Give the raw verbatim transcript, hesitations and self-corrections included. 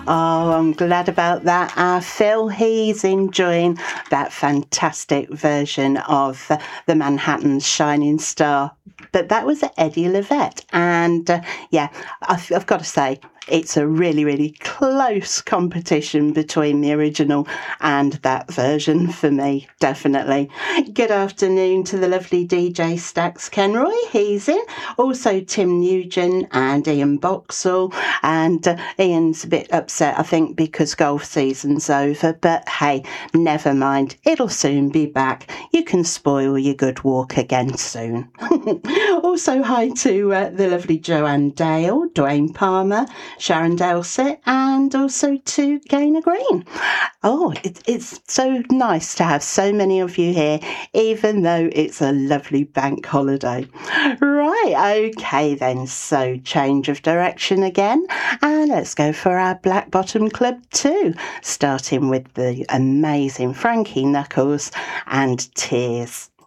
Oh, I'm glad about that. Uh, Phil, he's enjoying that fantastic version of uh, the Manhattan's Shining Star. But that was Eddie Levette. And uh, yeah, I've, I've got to say, it's a really, really close competition between the original and that version for me, definitely. Good afternoon to the lovely D J Stax Kenroy. He's in. Also Tim Nugent and Ian Boxall. And uh, Ian's a bit upset, I think, because golf season's over. But hey, never mind. It'll soon be back. You can spoil your good walk again soon. Also, hi to uh, the lovely Joanne Dale, Dwayne Palmer, Sharon Delsett, and also to Gaynor Green. Oh, it, it's so nice to have so many of you here, even though it's a lovely bank holiday. Right, okay then, so change of direction again, and let's go for our Black Bottom Club two, starting with the amazing Frankie Knuckles and Tears.